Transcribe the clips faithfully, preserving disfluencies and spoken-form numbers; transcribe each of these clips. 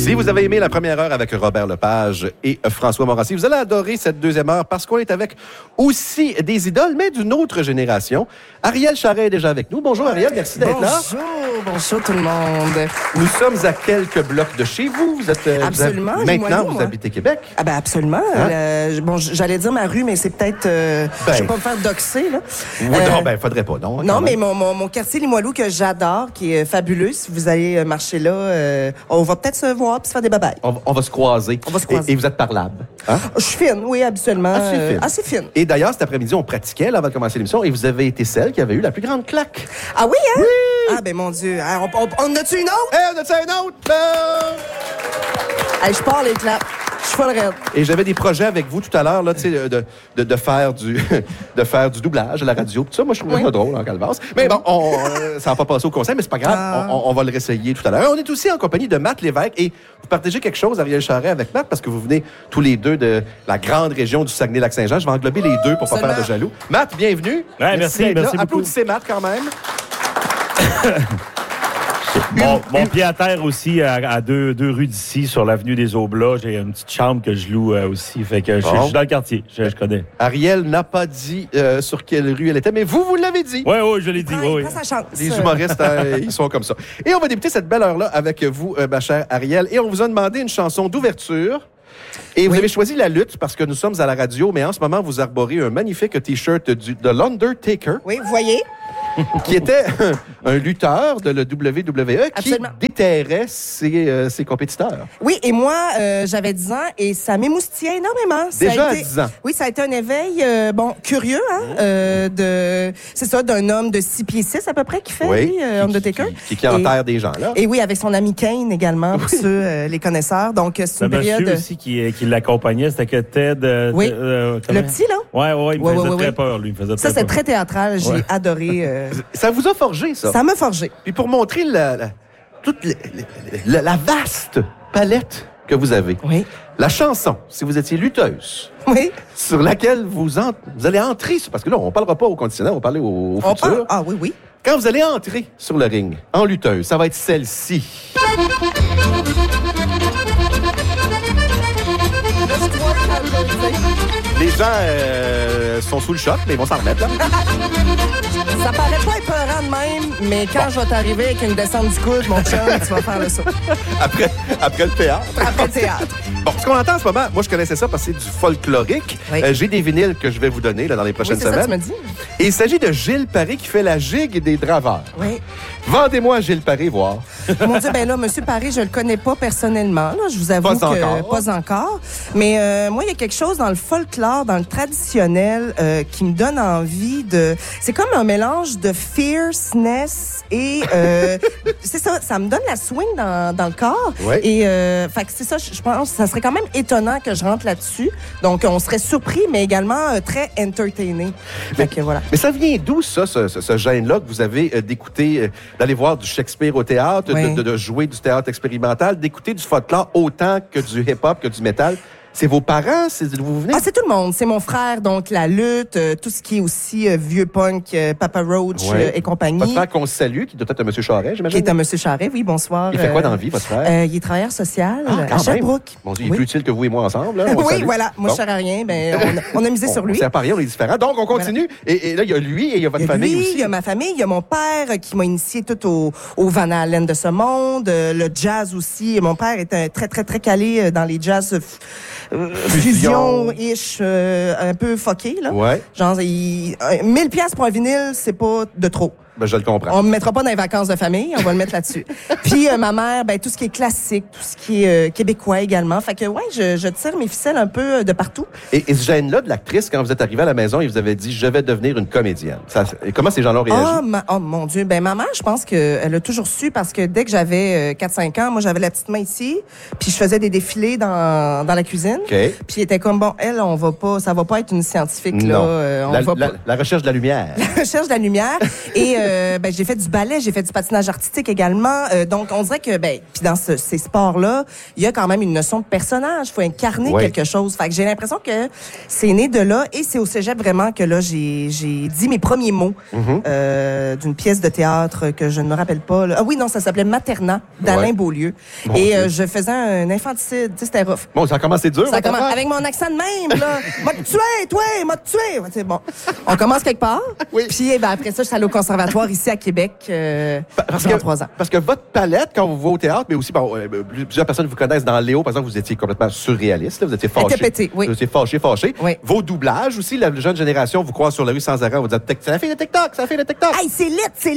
Si vous avez aimé la première heure avec Robert Lepage et François Morancy, vous allez adorer cette deuxième heure parce qu'on est avec aussi des idoles, mais d'une autre génération. Ariel Charret est déjà avec nous. Bonjour Ariel, merci d'être là. Bonjour, bonjour tout le monde. Nous sommes à quelques blocs de chez vous. Vous êtes euh, absolument. Vous avez, maintenant, moyens, vous habitez Québec. Ah ben absolument. Hein? Euh, bon, j'allais dire ma rue, mais c'est peut-être. Euh, ben, je vais pas me faire doxer là. Oui, euh, non, ben faudrait pas, non. Non, mais mon, mon, mon quartier Limoilou que j'adore, qui est fabuleux. Si vous allez marcher là, euh, on va peut-être se voir puis se faire des babayes. On, on va se croiser. On va se croiser. Et, et vous êtes parlable. Hein? Je suis fine, oui, habituellement. Assez fine. Euh, assez fine. Et d'ailleurs, cet après-midi, on pratiquait là, avant de commencer l'émission, et vous avez été celle qui avait eu la plus grande claque. Ah oui, hein? Oui! Ah ben mon Dieu. Alors, on, on, on a-tu une autre? Eh, hey, on a-tu une autre? Ben... Hey, je pars les claps. Je suis folle raide. Et j'avais des projets avec vous tout à l'heure, là, tu sais, de, de, de faire du, de faire du doublage à la radio. Tout ça, moi, je trouvais oui. ça drôle en calvasse. Mais bon, on, euh, ça va pas passer au conseil, mais c'est pas grave. Ah. On, on va le réessayer tout à l'heure. On est aussi en compagnie de Matt Lévesque et vous partagez quelque chose, Ariel Charret, avec Matt, parce que vous venez tous les deux de la grande région du Saguenay-Lac-Saint-Jean. Je vais englober les deux pour pas Seulement. faire de jaloux. Matt, bienvenue. Ouais, merci, merci, merci beaucoup. Applaudissez Matt quand même. Mon, mon pied à terre aussi, à, à deux, deux rues d'ici, sur l'avenue des Aublats. J'ai une petite chambre que je loue euh, aussi. Fait que je, bon. je suis dans le quartier. Je, je connais. Ariel n'a pas dit euh, sur quelle rue elle était, mais vous, vous l'avez dit. Oui, oui, je l'ai dit. Ah, oui, il prend sa chance. Les humoristes, euh, ils sont comme ça. Et on va débuter cette belle heure-là avec vous, euh, ma chère Ariel. Et on vous a demandé une chanson d'ouverture. Et vous oui. avez choisi la lutte parce que nous sommes à la radio, mais en ce moment, vous arborez un magnifique T-shirt du, de l'Undertaker. Oui, vous voyez. Qui était un, un lutteur de la W W E qui Absolument. déterrait ses, euh, ses compétiteurs. Oui, et moi, euh, j'avais dix ans et ça m'émoustillait énormément. Ça Déjà a été, à dix ans? Oui, ça a été un éveil, euh, bon, curieux, hein, euh, de, c'est ça, d'un homme de six pieds six à peu près qui fait, oui, lui, euh, Undertaker. Qui, qui, qui enterre des gens, là. Et oui, avec son ami Kane également, pour ceux, euh, les connaisseurs. Donc, c'est une le période... monsieur aussi qui, qui l'accompagnait, c'était que Ted... Euh, oui, euh, le petit, là? Oui, oui, il me ouais, faisait ouais, très ouais. peur, lui. Il me faisait Ça, très c'est peur. très théâtral. J'ai ouais. adoré... Euh... Ça vous a forgé, ça? Ça m'a forgé. Puis pour montrer la, la, toute la, la, la vaste palette que vous avez, oui. la chanson, si vous étiez lutteuse, oui. sur laquelle vous, en, vous allez entrer, parce que là, on ne parlera pas au conditionnel, on va parler au, au on futur. Parle? Ah oui, oui. Quand vous allez entrer sur le ring en lutteuse, ça va être celle-ci. Les gens euh, sont sous le choc, mais ils vont s'en remettre, là. Ça paraît pas épeurant de même, mais quand bon. je vais t'arriver avec une descente du coude, mon chum, tu vas faire le saut. Après, après le théâtre. Après le théâtre. Bon, ce qu'on entend en ce moment, moi, je connaissais ça parce que c'est du folklorique. Oui. Euh, j'ai des vinyles que je vais vous donner là, dans les prochaines oui, c'est semaines. Ça, tu me dis. Et il s'agit de Gilles Paré qui fait la gigue des draveurs. Oui. Vendez-moi Gilles Paré, voir. Mon Dieu, ben là, M. Paré, je le connais pas personnellement. Là, je vous avoue pas que encore. pas encore. Mais euh, moi, il y a quelque chose dans le folklore, dans le traditionnel, euh, qui me donne envie de. C'est comme un mélange de fierceness et euh, c'est ça. Ça me donne la swing dans, dans le corps. Oui. Et euh, fait que c'est ça. Je pense, ça serait quand même étonnant que je rentre là-dessus. Donc, on serait surpris, mais également euh, très entertainé. Fait que voilà. Mais ça vient d'où ça, ce, ce, ce gène-là que vous avez euh, d'écouter, euh, d'aller voir du Shakespeare au théâtre, oui. de, de, de jouer du théâtre expérimental, d'écouter du folklore autant que du hip-hop, que du métal? C'est vos parents? C'est, vous venez? Ah, c'est tout le monde. C'est mon frère, donc la lutte, euh, tout ce qui est aussi euh, vieux punk, euh, Papa Roach ouais. euh, et compagnie. Votre frère qu'on salue, qui doit être un monsieur Charret, j'imagine? Qui est un monsieur Charret, oui, bonsoir. Il fait quoi dans la vie, votre frère? Euh, il est travailleur social ah, à Sherbrooke. Bon, il est oui. plus utile que vous et moi ensemble. Là, oui, salue. voilà. Moi, bon. je ne sers à rien. Ben, on, a, on a misé on, sur lui. On sert pas rien, on est différents. Donc, on continue. Voilà. Et, et là, il y a lui et il y a votre il y a famille lui, aussi. Il y a ma famille, il y a mon père qui m'a initié tout au, au Van Halen de ce monde, euh, le jazz aussi. Mon père était très, très, très calé dans les jazz euh, fusion-ish, euh, un peu fucké, là. Ouais. Genre, il, mille piastres pour un vinyle, c'est pas de trop. Ben, je le comprends. On ne me mettra pas dans les vacances de famille, on va le mettre là-dessus. Puis euh, ma mère, ben tout ce qui est classique, tout ce qui est euh, québécois également. Fait que ouais, je, je tire mes ficelles un peu de partout. Et, et ce gène-là de l'actrice, quand vous êtes arrivée à la maison et vous avez dit « je vais devenir une comédienne », ça, et comment ces gens-là ont réagi? Oh, ma, oh mon Dieu, ben ma mère, je pense qu'elle a toujours su parce que dès que j'avais euh, quatre cinq ans, moi j'avais la petite main ici, puis je faisais des défilés dans, dans la cuisine. Okay. Puis elle était comme bon, elle, on va pas, ça va pas être une scientifique non. là. Euh, on la, va la, pas... la recherche de la lumière. La recherche de la lumière. Et euh, ben, j'ai fait du ballet, j'ai fait du patinage artistique également. Euh, donc, on dirait que, ben, puis dans ce, ces sports-là, il y a quand même une notion de personnage. Il faut incarner ouais. quelque chose. Fait que j'ai l'impression que c'est né de là et c'est au cégep vraiment que là, j'ai, j'ai dit mes premiers mots mm-hmm. euh, d'une pièce de théâtre que je ne me rappelle pas. Là. Ah oui, non, ça s'appelait Materna d'Alain ouais. Beaulieu. Bon, et euh, je faisais un infanticide. Tu sais, c'était rough. Bon, ça a commencé dur. Ça commence avec mon accent de même, là. M'a tué, toi, m'a tué. C'est bon. On commence quelque part. Oui. Puis, eh ben, après ça, je suis allée au conservatoire ici à Québec euh, parce que, trois ans. Parce que votre palette, quand vous voyez au théâtre, mais aussi, bon, euh, plusieurs personnes vous connaissent dans Léo, par exemple, vous étiez complètement surréaliste, là, vous étiez fâché. Pété, oui. Vous étiez fâché, fâché. Oui. Vos doublages aussi, la jeune génération vous croise sur la rue sans arrêt, on vous dit c'est la fille de TikTok, c'est la fille de TikTok. Hey, c'est lit, c'est lit.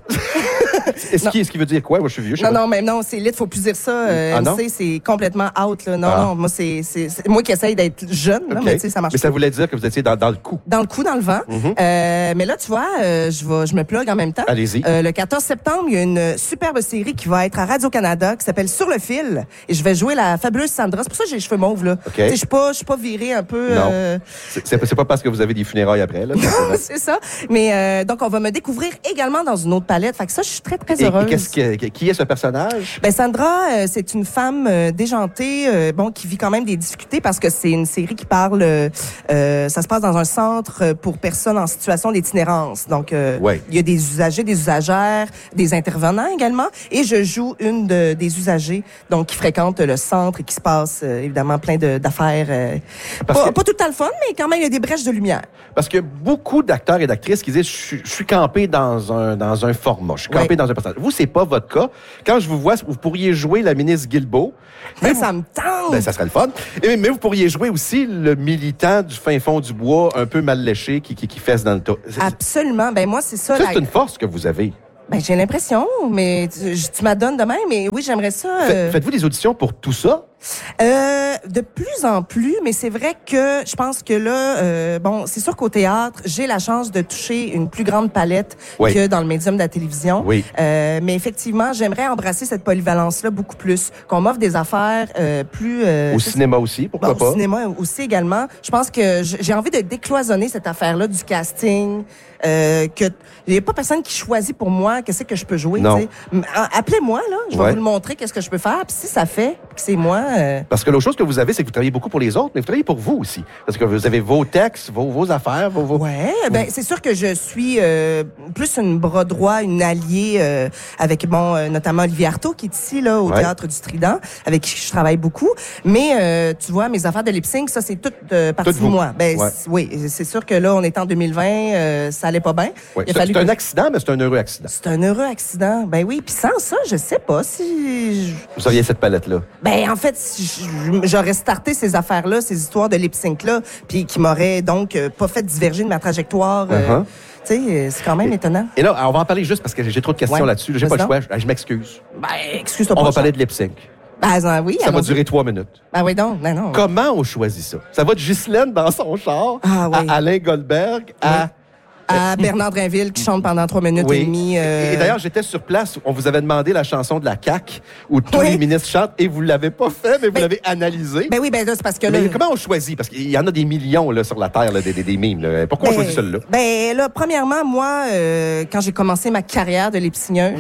Est-ce qu'il, est-ce qu'il veut dire quoi? Moi, je suis vieux. Je non, non, mais non, c'est lit, faut plus dire ça. Euh, ah, M C, c'est complètement out, là. Non, ah. non, moi, c'est, c'est, c'est moi qui essaye d'être jeune, okay. là, mais tu sais, ça marche Mais ça pas. voulait dire que vous étiez dans, dans le coup. Dans le coup, dans le vent. Mm-hmm. Euh, mais là, tu vois, euh, je vais, je me plug en même temps. Allez-y. Euh, le quatorze septembre, il y a une superbe série qui va être à Radio-Canada qui s'appelle Sur le fil. Et je vais jouer la fabuleuse Sandra. C'est pour ça que j'ai les cheveux mauves, là. Okay. Je suis pas, je suis pas virée un peu. Non. Euh... C'est, c'est pas parce que vous avez des funérailles après, là. C'est ça. Mais euh, donc, on va me découvrir également dans une autre palette. Fait que ça, je suis très, très heureuse. Et, et qu'est-ce que, qui est ce personnage? Ben, Sandra, euh, c'est une femme euh, déjantée, euh, bon, qui vit quand même des difficultés parce que c'est une série qui parle, euh, ça se passe dans un centre pour personnes en situation d'itinérance. Donc, euh, ouais. il y a des usagers, des usagères, des intervenants également. Et je joue une de, des usagers, donc, qui fréquente le centre et qui se passe, euh, évidemment, plein de, d'affaires. Euh, pas, que, pas tout le temps le fun, mais quand même, il y a des brèches de lumière. Parce que beaucoup d'acteurs et d'actrices qui disent, je, je suis campé dans un, dans un format, je suis campé ouais. dans un personnage. Vous, c'est pas votre cas. Quand je vous vois, vous pourriez jouer la ministre Guilbeault. Mais ça me tente! Ben, ça serait le fun. Et, mais vous pourriez jouer aussi le militant du fin fond du bois, un peu mal léché, qui, qui, qui fesse dans le tas. Absolument. Ben, moi, c'est ça. Ça, la... c'est une force que vous avez. Ben, j'ai l'impression, mais tu, tu m'adonnes de même, mais oui, j'aimerais ça. Euh... Faites-vous des auditions pour tout ça? Euh, de plus en plus, mais c'est vrai que je pense que là, euh, bon, c'est sûr qu'au théâtre, j'ai la chance de toucher une plus grande palette oui. que dans le médium de la télévision. Oui. Euh, mais effectivement, j'aimerais embrasser cette polyvalence-là beaucoup plus, qu'on m'offre des affaires euh, plus... Euh, au cinéma aussi, pourquoi bon, pas? Au cinéma aussi également. Je pense que j'ai envie de décloisonner cette affaire-là du casting, euh, que il n'y a pas personne qui choisit pour moi qu'est-ce que je peux jouer. T'sais. Appelez-moi, là, je vais ouais. vous le montrer, qu'est-ce que je peux faire. Puis si ça fait que c'est moi... Euh... Parce que l'autre chose que vous avez, c'est que vous travaillez beaucoup pour les autres, mais vous travaillez pour vous aussi. Parce que vous avez vos textes, vos, vos affaires, vos... vos... Ouais, ben c'est sûr que je suis euh, plus une bras droit, une alliée euh, avec, bon, euh, notamment Olivier Artaud, qui est ici, là, au ouais. Théâtre du Trident, avec qui je travaille beaucoup. Mais, euh, tu vois, mes affaires de lip-sync, ça, c'est toute euh, partie de moi. Ben, ouais. c'est, oui, c'est sûr que là, on est en deux mille vingt, euh, ça allait pas bien. Ouais. C'est, c'est un accident, mais c'est un heureux accident. C'est un heureux accident. Ben oui, puis sans ça, je sais pas si... Je... Vous auriez cette palette-là? Ben, en fait, j'aurais starté ces affaires-là, ces histoires de lip-sync-là, puis qui m'auraient donc euh, pas fait diverger de ma trajectoire. Euh, uh-huh. Tu sais, c'est quand même et, étonnant. Et là, on va en parler juste parce que j'ai trop de questions ouais. là-dessus. J'ai pas le choix. Je, je m'excuse. Ben, excuse-toi pas. On va parler de lip-sync. Ben, oui, ça va durer trois minutes. Ben oui, donc, non, non. Comment on choisit ça? Ça va de Ghislaine dans son char ah, oui. à Alain Goldberg à... Oui. À Bernard Drinville qui chante pendant trois minutes oui. et demie. Euh... Et d'ailleurs, j'étais sur place. On vous avait demandé la chanson de la C A Q où tous oui. les ministres chantent et vous l'avez pas fait, mais vous ben, l'avez analysé. Ben oui, ben là, c'est parce que mais là... comment on choisit? Parce qu'il y en a des millions là, sur la Terre, là, des, des, des mimes. Là. Pourquoi ben, on choisit celle-là? Ben là, premièrement, moi, euh, quand j'ai commencé ma carrière de lip-synceuse,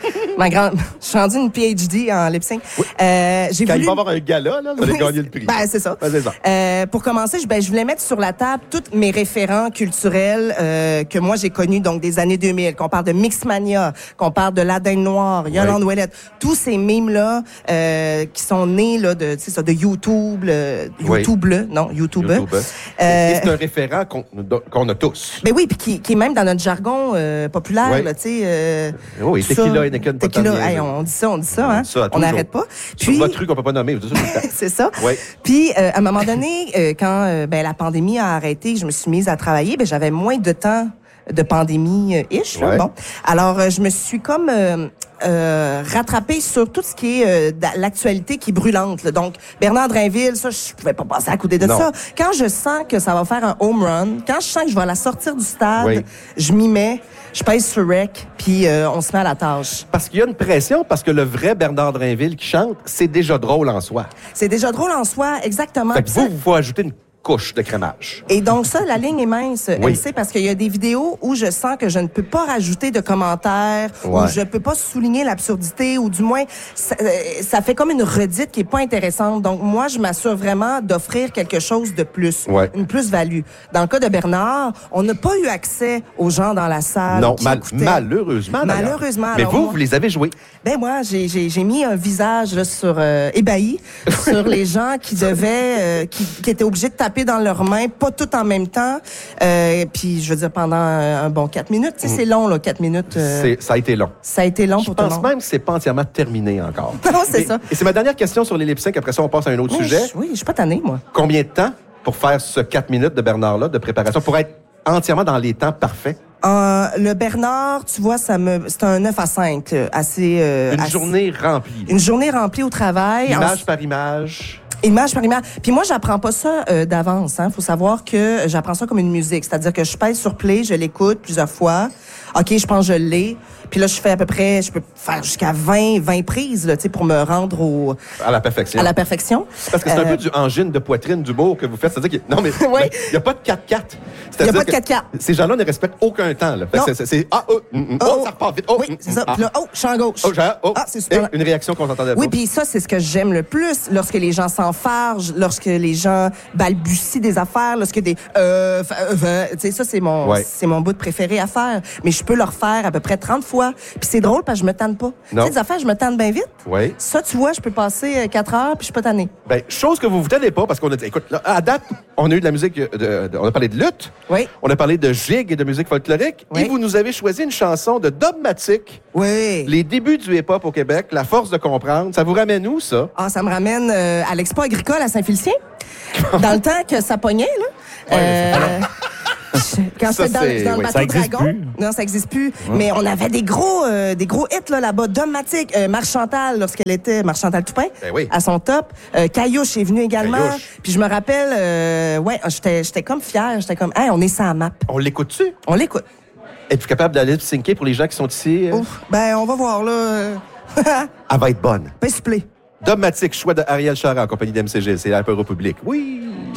ma grande... je suis rendue une P H D en lip-sync. Oui. Euh, j'ai quand voulu... il va y avoir un gala, là, vous allez oui, gagner le prix. Ben, c'est ça. Ben, c'est ça. Euh, pour commencer, je, ben, je voulais mettre sur la table tous mes référents culturels euh, que moi, j'ai connus donc des années deux mille, qu'on parle de Mixmania, qu'on parle de La Dinde Noire, Yolande oui. Ouellette, tous ces mimes-là euh, qui sont nés là, de, tu sais, ça, de YouTube, le, YouTube, oui. non, YouTube. YouTube. Euh, et c'est un référent qu'on, qu'on a tous. Ben oui, puis qui, qui est même dans notre jargon euh, populaire, oui. là, tu sais. Euh, oui, tequila et Neken Tequila, hey, on dit ça, on dit ça, hein. Ça, on n'arrête pas. Puis, sur votre truc, on peut pas nommer, vous dites ça tout le temps. C'est ça. Oui. Puis, euh, à un moment donné, euh, quand euh, ben, la pandémie a arrêté, je me suis mise à travailler, ben j'avais moins de temps de pandémie-ish. Ouais. Bon. Alors, euh, je me suis comme euh, euh, rattrapée sur tout ce qui est euh, l'actualité qui est brûlante. Là. Donc, Bernard Drinville, ça, je pouvais pas passer à côté de non. ça. Quand je sens que ça va faire un home run, quand je sens que je vais la sortir du stade, oui. je m'y mets, je pèse sur rec, puis euh, on se met à la tâche. Parce qu'il y a une pression, parce que le vrai Bernard Drinville qui chante, c'est déjà drôle en soi. C'est déjà drôle en soi, exactement. Fait que vous, vous faut ajouter une couche de crémage. Et donc ça, la ligne est mince, Oui. elle sait, parce qu'il y a des vidéos où je sens que je ne peux pas rajouter de commentaires, Ouais. où je peux pas souligner l'absurdité, ou du moins, ça, euh, ça fait comme une redite qui est pas intéressante. Donc moi, je m'assure vraiment d'offrir quelque chose de plus, Ouais. une plus-value. Dans le cas de Bernard, on n'a pas eu accès aux gens dans la salle. Non, qui mal- écoutaient. malheureusement. d'ailleurs. Malheureusement. Mais Alors, vous, moi- vous les avez joués. Ben moi, j'ai j'ai j'ai mis un visage là, sur euh, ébahi sur les gens qui devaient, euh, qui, qui étaient obligés de taper dans leurs mains, pas tout en même temps. Euh, puis je veux dire pendant un, un bon quatre minutes. Tu sais, c'est long là, quatre minutes. euh, C'est- ça a été long. ça a été long Je pour tout le pense monde. même que c'est pas entièrement terminé encore. Non, c'est Et- ça. Et c'est ma dernière question sur les lip sync. Après ça, on passe à un autre Mais sujet. je- oui, je suis pas tannée moi. Combien de temps pour faire ce quatre minutes de Bernard-là de préparation pour être entièrement dans les temps parfaits? Euh, le Bernard, tu vois, ça me, c'est un neuf à cinq, là, assez. euh, Une assez- journée remplie. Une journée remplie au travail. Image En- par image. Image par image. Puis moi, j'apprends pas ça euh, d'avance. Hein. Faut savoir que j'apprends ça comme une musique. C'est-à-dire que je pèse sur play, je l'écoute plusieurs fois. OK, je pense que je l'ai. Puis là, je fais à peu près, je peux faire jusqu'à vingt, vingt prises là, tu sais, pour me rendre au, À la perfection. à la perfection. Parce que c'est un Euh, peu du angine de poitrine d'humour que vous faites. C'est-à-dire qu'il non, mais Oui. il n'y a pas de quatre quatre. Il y a pas de quatre quatre. Ces gens-là ne respectent aucun temps. Là. Fait que Non. c'est- c'est c'est- ah, oh, mm, mm, oh, Oh, ça repart vite. Oh, oui, mm, c'est ça. ah. Puis là, oh, je suis en gauche. Oh, j'ai- oh. Ah, c'est super. Et une réaction qu'on s'entendait pas. Oui, puis ça, c'est ce que j'aime le plus. Lorsque les gens s'enfargent, lorsque les gens balbutient des affaires, lorsque des... Euh, fa- euh, fa- tu sais, ça, c'est mon, Ouais. c'est mon bout de préféré à faire. Mais je peux le refaire à peu près trente fois. Puis c'est drôle parce que je me tanne pas. Tu Non. sais, des affaires, je me tanne bien vite. Oui. Ça, tu vois, je peux passer euh, quatre heures puis je suis pas tannée. Ben, chose que vous vous tenez pas, parce qu'on a dit, écoute, là, à date, on a eu de la musique, de, de- on a parlé de lutte, Oui. on a parlé de gigue et de musique folklorique, Oui. et vous nous avez choisi une chanson de Dogmatic, Oui. les débuts du hip-hop au Québec, la force de comprendre. Ça vous ramène où, ça? Ah, ça me ramène euh, à l'Expo agricole à Saint-Félicien. Dans le temps que ça pognait, là. Euh, Quand Ça, j'étais dans, c'est- dans le oui, bateau ça existe Dragon. plus. Non, ça existe plus. Mais on avait des gros, euh, des gros hits là, là-bas. Dogmatic, euh, Marche Chantal, lorsqu'elle était Marche Chantal Toupin, Ben oui. à son top. Euh, Caillouche est venu également. Caillouche. Puis je me rappelle, euh, ouais, j'étais, j'étais comme fière. J'étais comme, hey, on est sans map. On l'écoute-tu? On l'écoute. Êtes-vous capable d'aller syncer pour les gens qui sont ici? euh? Ouf. Ben, on va voir là. euh, Elle va être bonne. Ben, s'il vous plaît. Dogmatic, choix de Ariel Charret en compagnie d'M C G. C'est un peu au public. Oui!